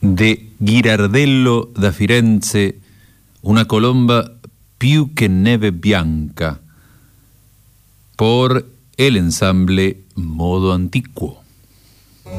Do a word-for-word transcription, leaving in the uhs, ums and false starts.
de Ghirardello da Firenze, una colomba più che neve bianca, por el ensamble Modo Antiquo.